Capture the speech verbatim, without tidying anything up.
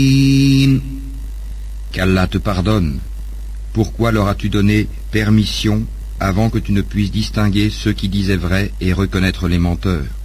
Qu'Allah te pardonne. Pourquoi leur as-tu donné permission avant que tu ne puisses distinguer ceux qui disaient vrai et reconnaître les menteurs?